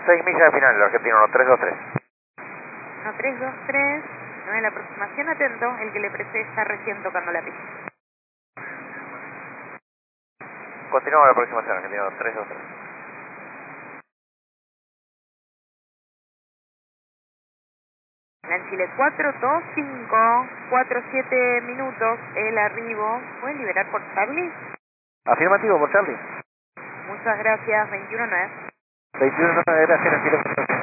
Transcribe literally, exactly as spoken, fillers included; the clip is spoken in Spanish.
seis millas de final, el argentino uno tres dos tres. uno tres dos tres, nueve la aproximación, atento, el que le precede está recién tocando la pista. Continúa la aproximación, argentino uno tres dos tres. En Chile cuatro dos cinco, cuatro siete minutos el arribo. ¿Pueden liberar por Charlie? Afirmativo por Charlie. Muchas gracias, veintiuno nueve. veintiuno nueve, gracias, Chile.